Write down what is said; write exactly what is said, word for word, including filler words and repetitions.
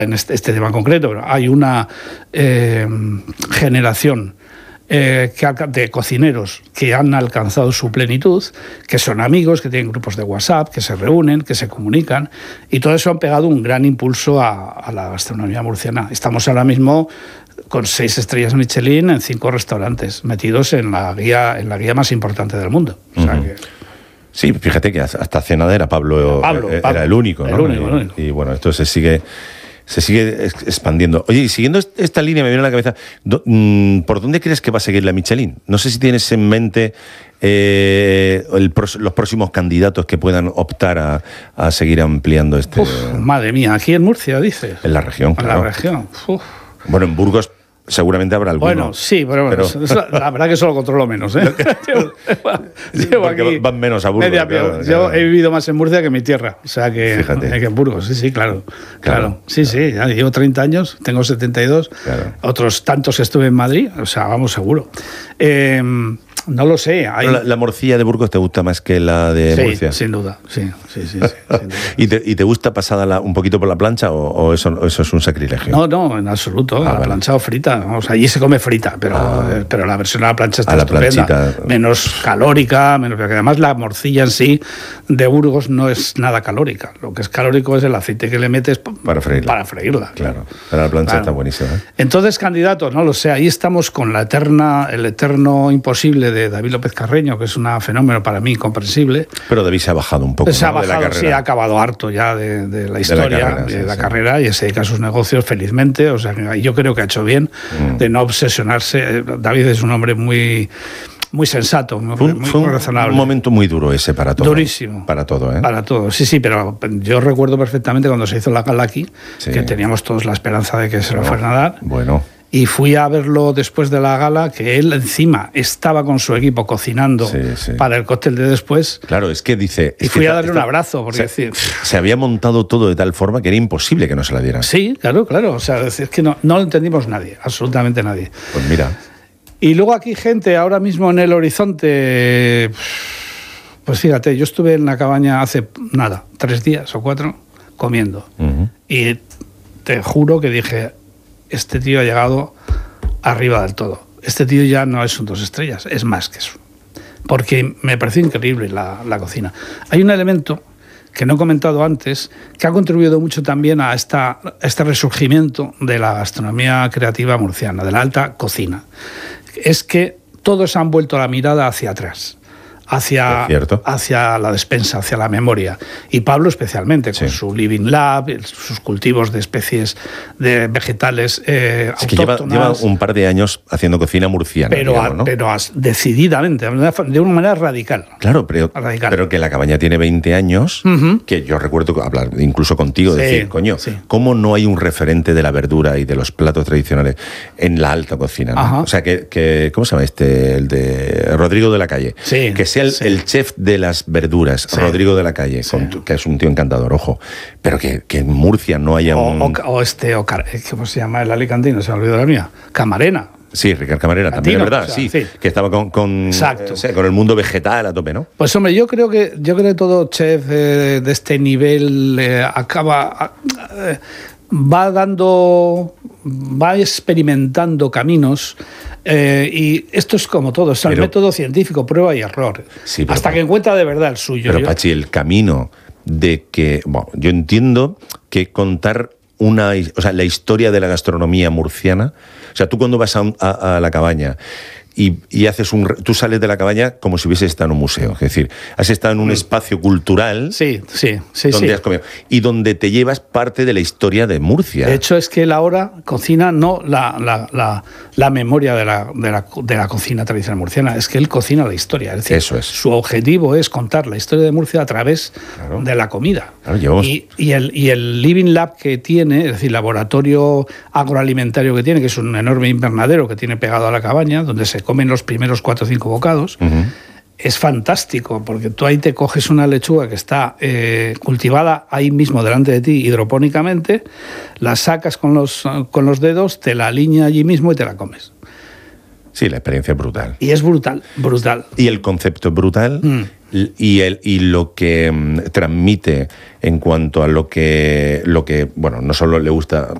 en este, este tema concreto, pero hay una eh, generación eh, que, de cocineros que han alcanzado su plenitud, que son amigos, que tienen grupos de WhatsApp, que se reúnen, que se comunican, y todo eso han pegado un gran impulso a, a la gastronomía murciana. Estamos ahora mismo con seis estrellas Michelin en cinco restaurantes, metidos en la guía, en la guía más importante del mundo. O sea, uh-huh. que, sí, fíjate que hasta Cenada era Pablo, Pablo, era Pablo, el único, ¿no? El único, y, el único. Y bueno, esto se sigue... Se sigue expandiendo. Oye, y siguiendo esta línea me viene a la cabeza, ¿por dónde crees que va a seguir la Michelin? No sé si tienes en mente eh, el, los próximos candidatos que puedan optar a, a seguir ampliando este... Uf, madre mía, aquí en Murcia, dices. En la región, claro. En la región. Uf. Bueno, en Burgos seguramente habrá alguno. Bueno, sí, pero, bueno, pero... la verdad que eso lo controlo menos, ¿eh? llevo, llevo Porque aquí van menos a Burgos. Media, claro, yo claro. he vivido más en Murcia que en mi tierra. O sea que, Fíjate. que en Burgos, sí, sí, claro. Claro, claro. Sí, claro. sí, ya llevo treinta años, tengo setenta y dos. Claro. Otros tantos que estuve en Madrid, o sea, vamos, seguro. Eh, no lo sé. Hay... La, ¿La morcilla de Burgos te gusta más que la de sí, Murcia? Sin duda, sí, sí, sí. sí sin duda. ¿Y, te, ¿Y te gusta pasada la, un poquito por la plancha o, o eso, o eso es un sacrilegio? No, no, en absoluto. Ah, la vale. plancha o frita. O sea, allí se come frita, pero, ah. pero la versión a la plancha está a la estupenda. Planchita. Menos calórica, menos, porque además la morcilla en sí de Burgos no es nada calórica. Lo que es calórico es el aceite que le metes para freírla. Para freírla. Claro, pero la plancha claro. está buenísima. ¿eh? Entonces, candidatos, no lo sé. Ahí estamos con la eterna, el eterno imposible de David López Carreño, que es un fenómeno para mí incomprensible. Pero David se ha bajado un poco. Se ha ¿no? bajado, de la carrera. Sí, ha acabado harto ya de, de la historia, de la carrera, de sí, la sí. carrera y se dedica a sus negocios felizmente. O sea, que yo creo que ha hecho bien mm. de no obsesionarse. David es un hombre muy... muy sensato, muy, fue un, muy, fue muy razonable. Un momento muy duro ese para todo. Durísimo. Para todo, ¿eh? Para todo, sí, sí, pero yo recuerdo perfectamente cuando se hizo la gala aquí, sí. que teníamos todos la esperanza de que se lo bueno, fueran a dar. Bueno. Y fui a verlo después de la gala, que él encima estaba con su equipo cocinando sí, sí. para el cóctel de después. Claro, es que dice... Y es fui que a darle está, un abrazo, porque se, decir... Se había montado todo de tal forma que era imposible que no se la dieran. Sí, claro, claro. O sea, es que no, no lo entendimos nadie, absolutamente nadie. Pues mira... Y luego aquí gente, ahora mismo en el horizonte, pues fíjate, yo estuve en la cabaña hace nada, tres días o cuatro, comiendo. Uh-huh. Y te juro que dije, este tío ha llegado arriba del todo. Este tío ya no es un dos estrellas, es más que eso. Porque me pareció increíble la, la cocina. Hay un elemento que no he comentado antes, que ha contribuido mucho también a, esta, a este resurgimiento de la gastronomía creativa murciana, de la alta cocina. Es que todos han vuelto la mirada hacia atrás, hacia, hacia la despensa, hacia la memoria. Y Pablo especialmente, con sí. su Living Lab, sus cultivos de especies de vegetales eh, es autóctonas. Que lleva, lleva un par de años haciendo cocina murciana. Pero, digamos, ¿no? pero decididamente, de una manera radical. Claro, pero, radical. pero que la cabaña tiene veinte años, uh-huh. que yo recuerdo hablar incluso contigo, sí, decir, coño, sí. ¿cómo no hay un referente de la verdura y de los platos tradicionales en la alta cocina? ¿no? O sea, que, que, ¿cómo se llama este? El de Rodrigo de la Calle. Sí. Que sea el, sí. el chef de las verduras, sí. Rodrigo de la Calle, sí. con, que es un tío encantador, ojo. Pero que, que en Murcia no haya o, un... O, o este, o, ¿cómo se llama el alicantino? Se me olvidó la mía. Camarena. Sí, Ricard Camarena, también es verdad, o sea, sí, sí, que estaba con, con, Exacto. Eh, con el mundo vegetal a tope, ¿no? Pues hombre, yo creo que yo creo que todo chef eh, de este nivel eh, acaba... Eh, va dando, va experimentando caminos eh, y esto es como todo, es el pero, método científico, prueba y error, sí, pero, hasta que encuentra de verdad el suyo. Pero yo, Pachi, el camino de que, bueno, yo entiendo que contar una, o sea, la historia de la gastronomía murciana, o sea, tú cuando vas a, a, a la cabaña y, y haces un... Tú sales de la cabaña como si hubieses estado en un museo. Es decir, has estado en un espacio cultural... Sí, sí, sí. Donde sí. has comido. Y donde te llevas parte de la historia de Murcia. De hecho, es que él ahora cocina no la, la, la, la memoria de la, de, la, de la cocina tradicional murciana, es que él cocina la historia. Es decir, eso es. Su objetivo es contar la historia de Murcia a través claro. de la comida. Claro, llevamos... y, y, el, y el Living Lab que tiene, es decir, laboratorio agroalimentario que tiene, que es un enorme invernadero que tiene pegado a la cabaña, donde se comen los primeros cuatro o cinco bocados, uh-huh. es fantástico, porque tú ahí te coges una lechuga que está eh, cultivada ahí mismo delante de ti hidropónicamente, la sacas con los, con los dedos, te la aliña allí mismo y te la comes. Sí, la experiencia es brutal. Y es brutal, brutal. Y el concepto es brutal. Mm. Y, el, y lo que um, transmite en cuanto a lo que, lo que, bueno, no solo le gusta